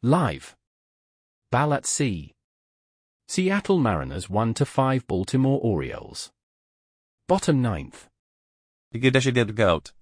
Live. Ball at Sea. Seattle Mariners 1-5 Baltimore Orioles. Bottom ninth. Vilket där ser det out?